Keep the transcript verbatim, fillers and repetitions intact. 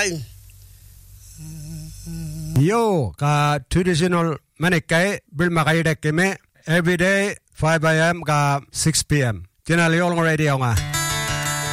Yo ka traditional manikai bil makai dek keme every day five a.m. ka six p.m. Kena liol radio nga.